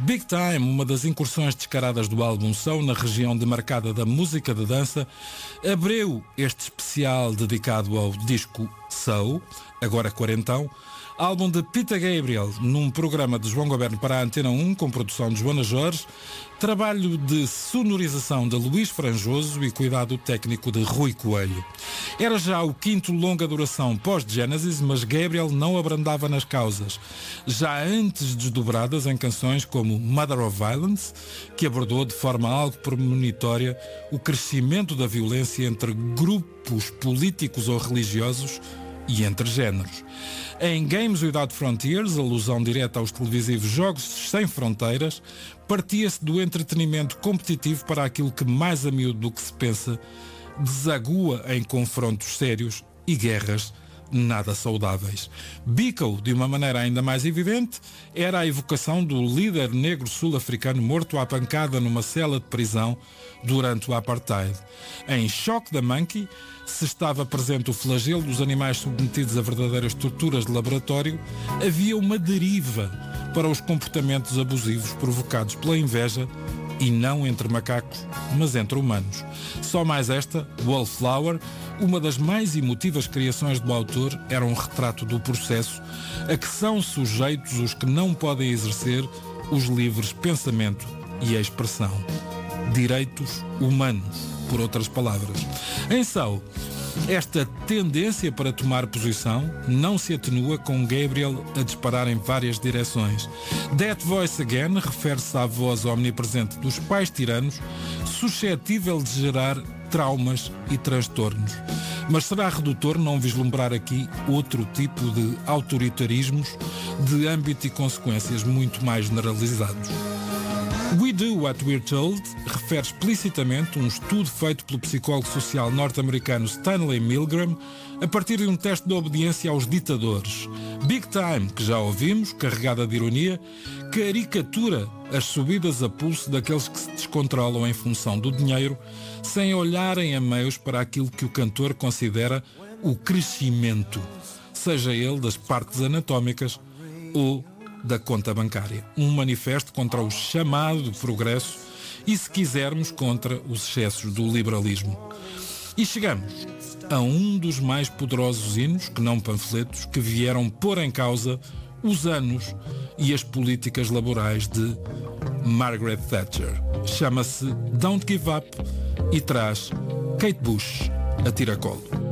Big Time, uma das incursões descaradas do álbum Soul na região demarcada da música de dança, abriu este especial dedicado ao disco Soul, agora quarentão, álbum de Peter Gabriel, num programa de João Goberno para a Antena 1, com produção de Joana Jorge, trabalho de sonorização de Luís Franjoso e cuidado técnico de Rui Coelho. Era já o quinto longa duração pós-Genesis, mas Gabriel não abrandava nas causas, já antes desdobradas em canções como Mother of Violence, que abordou de forma algo premonitória o crescimento da violência entre grupos políticos ou religiosos e entre géneros. Em Games Without Frontiers, alusão direta aos televisivos Jogos Sem Fronteiras, partia-se do entretenimento competitivo para aquilo que, mais a miúdo do que se pensa, desagua em confrontos sérios e guerras nada saudáveis. Biko, de uma maneira ainda mais evidente, era a evocação do líder negro sul-africano morto à pancada numa cela de prisão durante o Apartheid. Em Shock the Monkey, se estava presente o flagelo dos animais submetidos a verdadeiras torturas de laboratório, havia uma deriva para os comportamentos abusivos provocados pela inveja, e não entre macacos, mas entre humanos. Só mais esta, Wallflower, uma das mais emotivas criações do autor, era um retrato do processo a que são sujeitos os que não podem exercer os livres pensamento e a expressão. Direitos humanos, por outras palavras. Em Soul, esta tendência para tomar posição não se atenua com Gabriel a disparar em várias direções. That Voice Again refere-se à voz omnipresente dos pais tiranos, suscetível de gerar traumas e transtornos. Mas será redutor não vislumbrar aqui outro tipo de autoritarismos de âmbito e consequências muito mais generalizados. We Do What We're Told refere explicitamente um estudo feito pelo psicólogo social norte-americano Stanley Milgram a partir de um teste de obediência aos ditadores. Big Time, que já ouvimos, carregada de ironia, caricatura as subidas a pulso daqueles que se descontrolam em função do dinheiro, sem olharem a meios para aquilo que o cantor considera o crescimento, seja ele das partes anatómicas ou da conta bancária. Um manifesto contra o chamado progresso e, se quisermos, contra os excessos do liberalismo. E chegamos a um dos mais poderosos hinos, que não panfletos, que vieram pôr em causa os anos e as políticas laborais de Margaret Thatcher. Chama-se Don't Give Up e traz Kate Bush a tiracolo.